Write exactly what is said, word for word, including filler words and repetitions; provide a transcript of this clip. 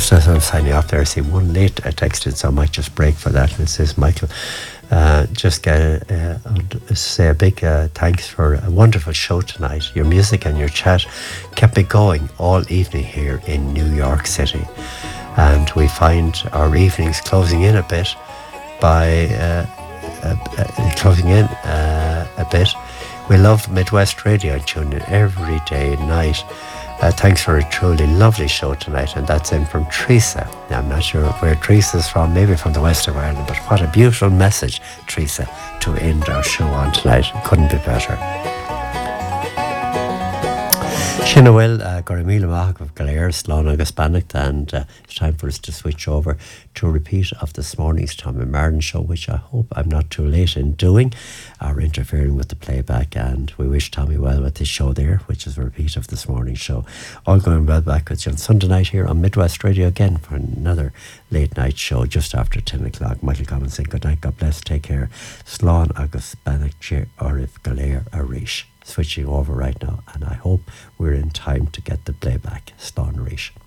just as I'm signing off there, I see one late uh, text in, so I might just break for that. And it says, Michael, uh, just get, uh, say a big uh, thanks for a wonderful show tonight. Your music and your chat kept me going all evening here in New York City. And we find our evenings closing in a bit by uh, uh, uh, closing in uh, a bit. We love Midwest Radio and tune in every day, night. Uh, thanks for a truly lovely show tonight, and that's in from Teresa. Now, I'm not sure where Teresa's from, maybe from the west of Ireland, but what a beautiful message, Teresa, to end our show on tonight. Couldn't be better. Sin bhfuil gur míle maith of Galéir, Slán agus Bannacht, and uh, it's time for us to switch over to a repeat of this morning's Tommy Martin show, which I hope I'm not too late in doing or interfering with the playback, and we wish Tommy well with his show there, which is a repeat of this morning's show. All going well back with you on Sunday night here on Midwest Radio again for another late night show just after ten o'clock. Michael Collins saying good night, God bless, take care. Slán agus Bannacht Cheer Orif Galéir Arish. Switching over right now, and I hope we're in time to get the playback. Slán Arish.